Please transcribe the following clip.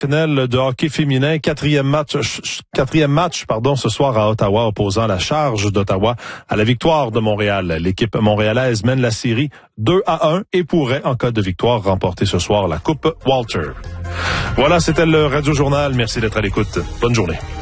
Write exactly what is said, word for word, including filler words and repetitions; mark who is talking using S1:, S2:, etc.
S1: De hockey féminin, quatrième match, quatrième match, pardon, ce soir à Ottawa, opposant la Charge d'Ottawa à la Victoire de Montréal. L'équipe montréalaise mène la série deux à un et pourrait, en cas de victoire, remporter ce soir la Coupe Walter. Voilà, c'était le Radio Journal. Merci d'être à l'écoute. Bonne journée.